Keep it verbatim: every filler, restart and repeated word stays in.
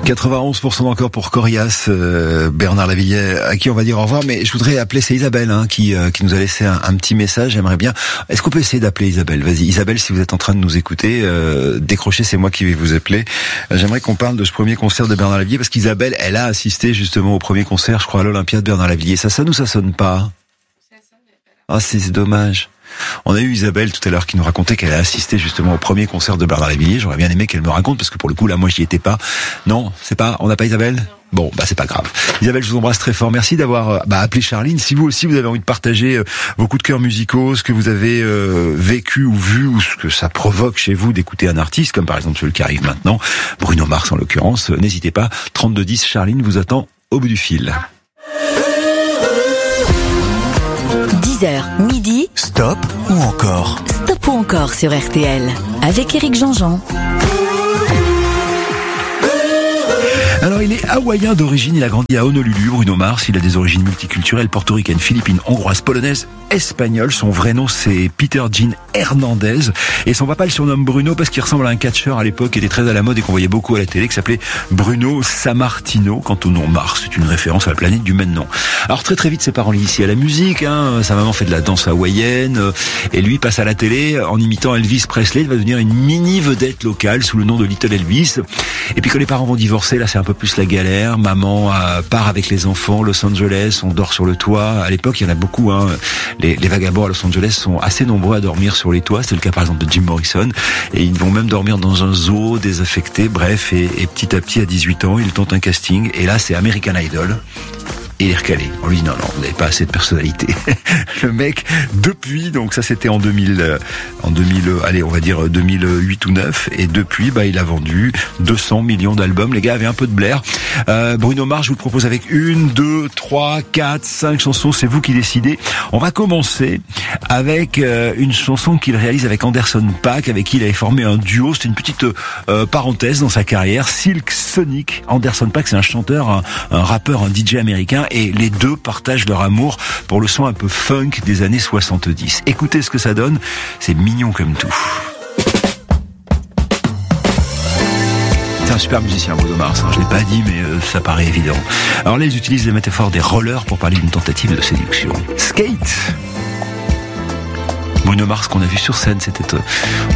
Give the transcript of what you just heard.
quatre-vingt-onze pour cent encore pour Corias, euh, Bernard Lavilliers, à qui on va dire au revoir, mais je voudrais appeler, c'est Isabelle hein, qui, euh, qui nous a laissé un, un petit message, j'aimerais bien. Est-ce qu'on peut essayer d'appeler Isabelle ? Vas-y, Isabelle, si vous êtes en train de nous écouter, euh, décrochez, c'est moi qui vais vous appeler. Euh, j'aimerais qu'on parle de ce premier concert de Bernard Lavilliers, parce qu'Isabelle, elle a assisté justement au premier concert, je crois, à l'Olympia de Bernard Lavilliers. Ça sonne ou ça sonne pas ? Ah, c'est, c'est dommage. On a eu Isabelle tout à l'heure qui nous racontait qu'elle a assisté justement au premier concert de Bernard Lavilliers. J'aurais bien aimé qu'elle me raconte parce que pour le coup là moi j'y étais pas. Non, c'est pas. On n'a pas Isabelle ? Non. Bon, bah c'est pas grave. Isabelle, je vous embrasse très fort. Merci d'avoir bah, appelé Charline. Si vous aussi vous avez envie de partager euh, vos coups de cœur musicaux, ce que vous avez euh, vécu ou vu ou ce que ça provoque chez vous d'écouter un artiste, comme par exemple celui qui arrive maintenant, Bruno Mars en l'occurrence, euh, n'hésitez pas. trente-deux dix, Charline vous attend au bout du fil. dix heures, midi. Stop ou encore ? Stop ou encore sur R T L. Avec Éric Jean-Jean. Alors il est hawaïen d'origine, il a grandi à Honolulu, Bruno Mars, il a des origines multiculturelles, portoricaines, philippines, hongroises, polonaises, espagnoles. Son vrai nom c'est Peter Jean Hernandez et son papa le surnomme Bruno parce qu'il ressemble à un catcheur à l'époque qui était très à la mode et qu'on voyait beaucoup à la télé, qui s'appelait Bruno Sammartino. Quant au nom Mars, c'est une référence à la planète du même nom. Alors très très vite ses parents l'initient à la musique, hein. Sa maman fait de la danse hawaïenne et lui passe à la télé en imitant Elvis Presley. Il va devenir une mini vedette locale sous le nom de Little Elvis. Et puis quand les parents vont divorcer, là c'est un peu plus la galère. Maman euh, part avec les enfants, Los Angeles, on dort sur le toit. À l'époque, il y en a beaucoup. Hein. Les, les vagabonds à Los Angeles sont assez nombreux à dormir sur les toits. C'est le cas par exemple de Jim Morrison. Et ils vont même dormir dans un zoo désaffecté. Bref, et, et petit à petit, à dix-huit ans, ils tentent un casting. Et là, c'est American Idol. Et il est recalé. On lui dit non, non, vous n'avez pas assez de personnalité. Le mec, depuis, donc ça c'était en deux mille, euh, en deux mille, euh, allez, on va dire deux mille huit ou neuf, et depuis, bah, il a vendu deux cents millions d'albums. Les gars avaient un peu de blaire. Euh, Bruno Mars, je vous le propose avec une, deux, trois, quatre, cinq chansons. C'est vous qui décidez. On va commencer avec euh, une chanson qu'il réalise avec Anderson .Paak, avec qui il avait formé un duo. C'était une petite euh, parenthèse dans sa carrière. Silk Sonic. Anderson .Paak, c'est un chanteur, un, un rappeur, un D J américain. Et les deux partagent leur amour pour le son un peu funk des années soixante-dix. Écoutez ce que ça donne, c'est mignon comme tout. C'est un super musicien, Bruno Mars, hein. Je l'ai pas dit, mais euh, ça paraît évident. Alors là, ils utilisent les métaphores des rollers pour parler d'une tentative de séduction. Skate. Bruno Mars qu'on a vu sur scène, c'était, euh,